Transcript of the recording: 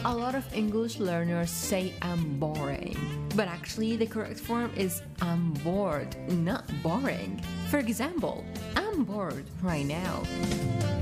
A lot of English learners say I'm boring, but actually the correct form is I'm bored, not boring. For example, I'm bored right now.